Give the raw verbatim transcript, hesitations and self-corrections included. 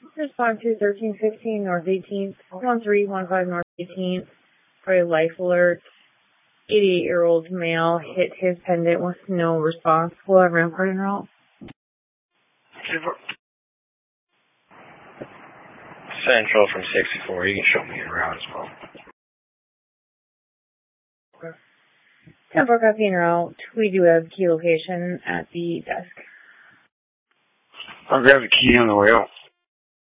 Respond to thirteen fifteen North eighteenth, one three one five North eighteenth, for a life alert. eighty-eight-year-old male hit his pendant with no response. Will have Rampart en route. Central from sixty-four, you can show me en route as well. ten four copy en route. We do have key location at the desk. I'll grab the key on the way out.